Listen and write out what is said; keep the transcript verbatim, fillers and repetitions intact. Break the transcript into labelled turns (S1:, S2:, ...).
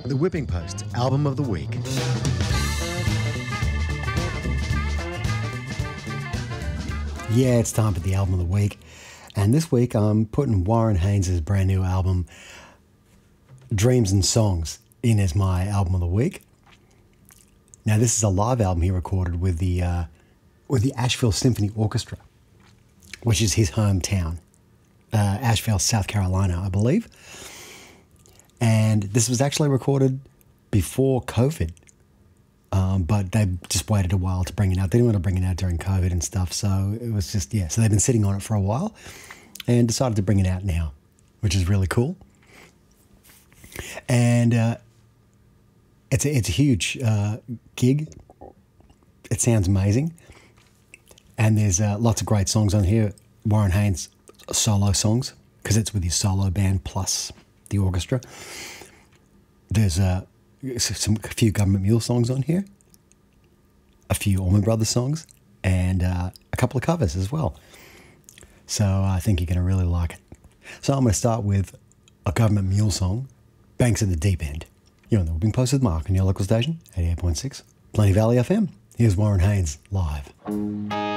S1: The Whipping Post Album of the Week.
S2: Yeah, it's time for the Album of the Week. And this week I'm putting Warren Haynes' brand new album, Dreams and Songs, in as my Album of the Week. Now, this is a live album he recorded with the, uh, with the Asheville Symphony Orchestra, which is his hometown, uh, Asheville, South Carolina, I believe. And this was actually recorded before COVID, um, but they just waited a while to bring it out. They didn't want to bring it out during COVID and stuff, so it was just, yeah. So they've been sitting on it for a while and decided to bring it out now, which is really cool. And uh, it's, a, it's a huge uh, gig. It sounds amazing. And there's uh, lots of great songs on here. Warren Haynes solo songs, because it's with his solo band plus the orchestra. There's uh, some, a few Government Mule songs on here, a few Allman Brothers songs, and uh, a couple of covers as well. So I think you're going to really like it. So I'm going to start with a Government Mule song, Banks of the Deep End. You're on the Whipping Post with Mark on your local station, eighty-eight point six, Plenty Valley F M. Here's Warren Haynes live.